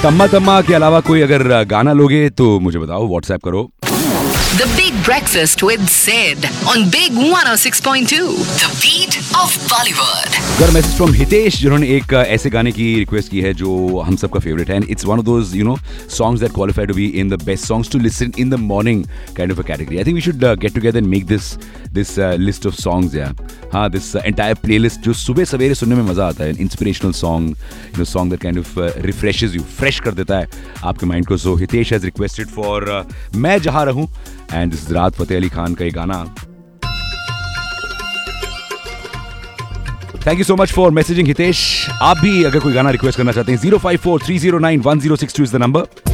तम्मा तम्मा के अलावा कोई अगर गाना लोगे तो मुझे बताओ, व्हाट्सएप करो। The Big Breakfast with Sid on Big 106.2, the beat of Bollywood. got a message from Hitesh, जिन्होंने एक ऐसे गाने की रिक्वेस्ट की है जो हम सबका फेवरेट है, and it's one of those songs that qualify to be in the best songs to listen in the morning kind of a category. I think we should get together and make this list of songs, yeah. हाँ, this entire playlist जो सुबह सवेरे सुनने में मजा आता है, inspirational song, song that kind of refreshes you, fresh कर देता है आपके माइंड को. So Hitesh has requested for मैं जहाँ रहूँ, and this is राहत फतेह अली खान का ये गाना. Thank you so much for messaging Hitesh. आप भी अगर कोई गाना रिक्वेस्ट करना चाहते हैं 054309106 इज द नंबर.